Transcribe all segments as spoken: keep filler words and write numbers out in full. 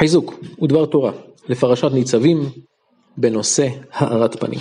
חיזוק ודבר תורה לפרשת ניצבים בנושא הארת פנים.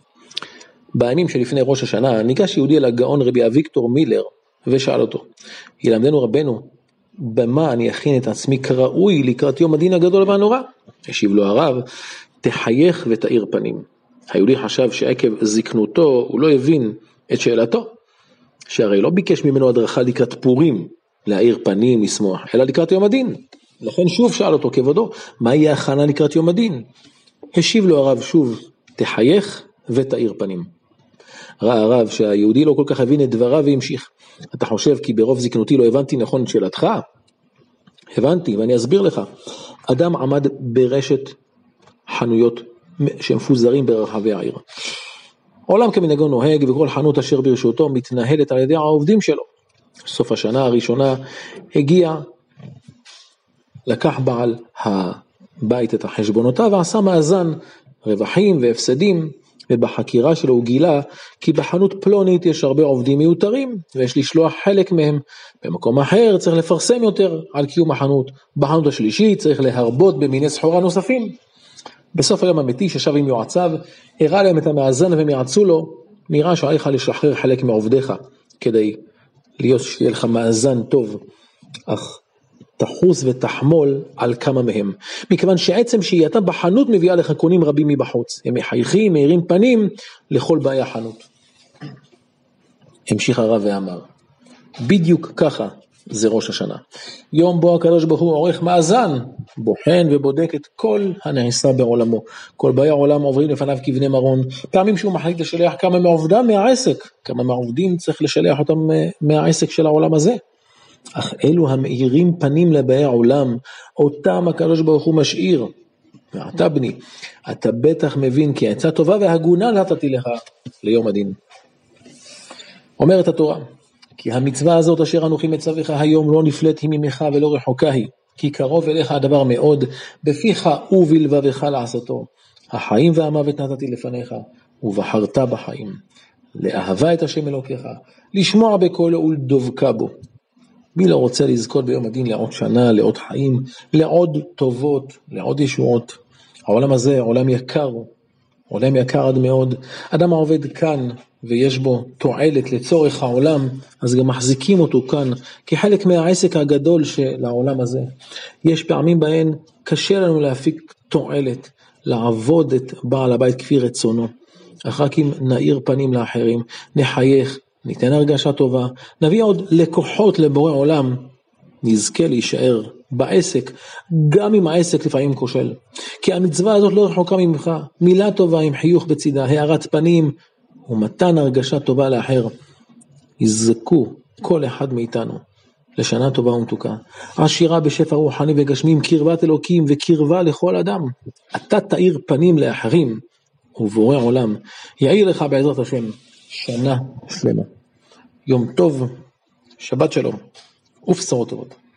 בימים שלפני ראש השנה ניגש יהודי אל הגאון רבי אביגדור מילר ושאל אותו, ילמדנו רבנו, במה אני אכין את עצמי כראוי לקראת יום הדין הגדול והנורא? השיב לו הרב, תחייך ותאיר פנים. היהודי חשב שעקב זקנותו הוא לא הבין את שאלתו, שהרי לא ביקש ממנו הדרכה לקראת פורים, להאיר פנים, לשמוח, אלא לקראת יום הדין. לכן שוב שאל אותו כבודו, מה יהיה הכנה לקראת יום הדין? השיב לו הרב שוב, תחייך ותאיר פנים. ראה הרב שהיהודי לא כל כך הבין את דבריו והמשיך. אתה חושב כי ברוב זקנותי לא הבנתי נכון את שאלתך? הבנתי ואני אסביר לך. אדם עמד ברשת חנויות שמפוזרים ברחבי העיר. עולם כמנהגו נוהג וכל חנות אשר ברשותו מתנהלת על ידי העובדים שלו. סוף השנה הראשונה הגיע, לקח בעל הבית את החשבונותיו ועשה מאזן רווחים והפסדים, ובחקירה שלו הוא גילה כי בחנות פלונית יש הרבה עובדים מיותרים ויש לשלוח חלק מהם, במקום אחר צריך לפרסם יותר על קיום החנות, בחנות השלישית צריך להרבות במיני סחורה נוספים. בסוף היום האמיתי ששב עם יועציו, הראה להם את המאזן והם יעצו לו, נראה שעליך לשחרר חלק מעובדיך כדי להיות שיהיה לך מאזן טוב, אך תחוס ותחמול על כמה מהם, מכיוון שעצם שהייתה בחנות מביאה לך קונים רבים מבחוץ, הם מחייכים, מאירים פנים לכל באי החנות. המשיך הרב ואמר, בדיוק ככה זה ראש השנה, יום בו הקדוש ברוך הוא עורך מאזן, בוחן ובודק את כל הנעשה בעולמו, כל באי העולם עוברים לפניו כבני מרון, פעמים שהוא מחליט לשלח כמה מעובדם מהעסק, כמה מעובדים צריך לשלח אותם מהעסק של העולם הזה, אך אלו המאירים פנים לבאי העולם, אותם הקדוש ברוך הוא משאיר. ואתה בני, אתה בטח מבין כי עצה טובה והגונה נתתי לך ליום הדין. אומרת התורה, כי המצווה הזאת אשר אנוכי מצווך היום לא נפלט היא ממך ולא רחוקה היא, כי קרוב אליך הדבר מאוד, בפיך ובלבבך לעשותו. החיים והמוות נתתי לפניך, ובחרת בחיים. לאהבה את השם אלוקיך, לשמוע בקולו ולדבקה בו. מי לא רוצה לזכות ביום הדין לעוד שנה, לעוד חיים, לעוד טובות, לעוד ישועות? העולם הזה עולם יקר, עולם יקר עד מאוד. אדם העובד כאן ויש בו תועלת לצורך העולם, אז גם מחזיקים אותו כאן כחלק מהעסק הגדול של העולם הזה. יש פעמים בהן קשה לנו להפיק תועלת, לעבוד את בעל הבית כפי רצונו. אך רק אם נאיר פנים לאחרים, נחייך, ניתן הרגשה טובה, נביא עוד לקוחות לבורא עולם, נזכה להישאר בעסק, גם אם העסק לפעמים כושל. כי המצווה הזאת לא רחוקה ממך, מילה טובה עם חיוך בצידה, הארת פנים ומתן הרגשה טובה לאחר. יזכו כל אחד מאיתנו לשנה טובה ומתוקה, עשירה בשפע רוחני וגשמים, קרבת אלוקים וקרבה לכל אדם. אתה תאיר פנים לאחרים, ובורא עולם יאיר לך בעזרת השם שנה שלמה. יום טוב, שבת שלום, ובשורות טובות.